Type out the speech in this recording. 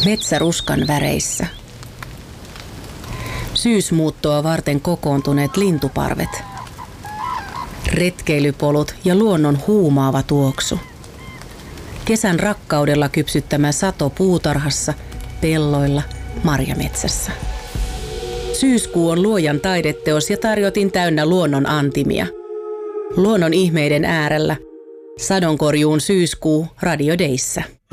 metsäruskan väreissä. Syysmuuttoa varten kokoontuneet lintuparvet. Retkeilypolut ja luonnon huumaava tuoksu. Kesän rakkaudella kypsyttämä sato puutarhassa, pelloilla, marjametsässä. Syyskuu on luojan taideteos ja tarjotin täynnä luonnon antimia. Luonnon ihmeiden äärellä. Sadonkorjuun syyskuu Radio Dayssä.